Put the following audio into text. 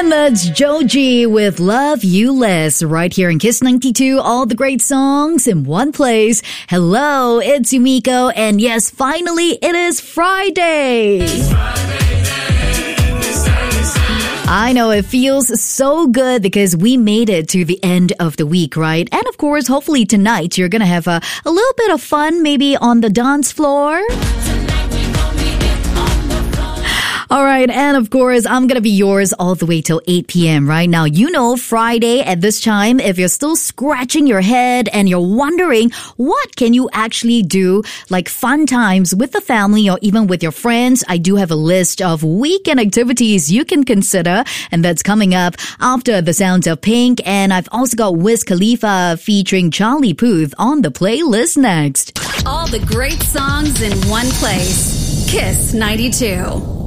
That's Joji with Love You Less right here in Kiss 92. All the great songs in one place. Hello, it's Yumiko. And yes, finally it is Friday. I know it feels so good because we made it to the end of the week, right? And of course, hopefully tonight you're going to have a little bit of fun maybe on the dance floor. All right, and of course, I'm going to be yours all the way till 8 p.m. right now. You know, Friday at this time, if you're still scratching your head and you're wondering what can you actually do, like fun times with the family or even with your friends, I do have a list of weekend activities you can consider, and that's coming up after the sounds of Pink. And I've also got Wiz Khalifa featuring Charlie Puth on the playlist next. All the great songs in one place. Kiss 92.